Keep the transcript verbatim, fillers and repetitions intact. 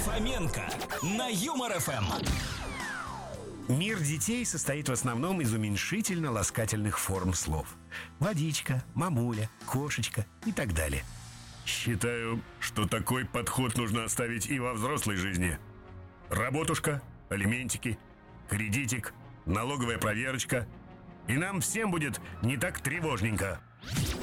Фоменко на Юмор эф эм. Мир детей состоит в основном из уменьшительно-ласкательных форм слов. Водичка, мамуля, кошечка и так далее. Считаю, что такой подход нужно оставить и во взрослой жизни. Работушка, алиментики, кредитик, налоговая проверочка. И нам всем будет не так тревожненько.